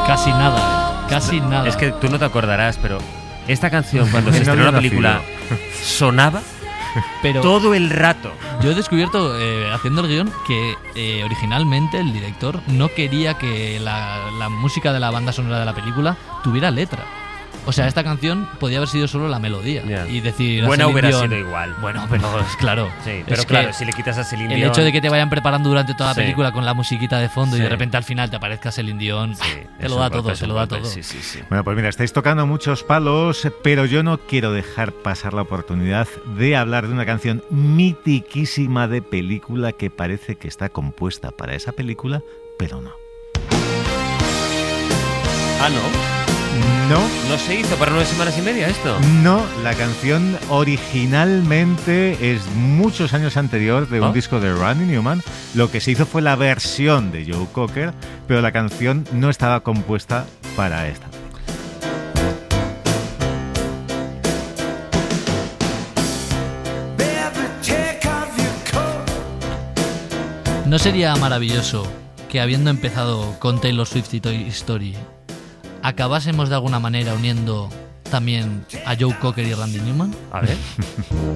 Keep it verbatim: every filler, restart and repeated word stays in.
Casi nada, ¿eh? Casi nada. Es que tú no te acordarás, pero esta canción cuando se estrenó la película sonaba pero todo el rato. Yo he descubierto, eh, haciendo el guión, que eh, originalmente el director no quería que la, la música de la banda sonora de la película tuviera letra. O sea, esta canción podía haber sido solo la melodía. Yeah. Y decir... Buena hubiera Dion, sido igual. Bueno, pero es claro. Sí, pero es claro, si le quitas a Celine Dion... El hecho de que te vayan preparando durante toda la película sí. con la musiquita de fondo sí. y de repente al final te aparezca Celine Dion, sí, te lo da todo, se lo da todo. Sí, sí, sí. Bueno, pues mira, estáis tocando muchos palos, pero yo no quiero dejar pasar la oportunidad de hablar de una canción mitiquísima de película que parece que está compuesta para esa película, pero no. Ah, ¿no? No. ¿No se hizo para nueve semanas y media esto? No, la canción originalmente es muchos años anterior de un ¿Oh? disco de Randy Newman. Lo que se hizo fue la versión de Joe Cocker, pero la canción no estaba compuesta para esta. ¿No sería maravilloso que habiendo empezado con Taylor Swift y Toy Story acabásemos de alguna manera uniendo también a Joe Cocker y Randy Newman? A ver.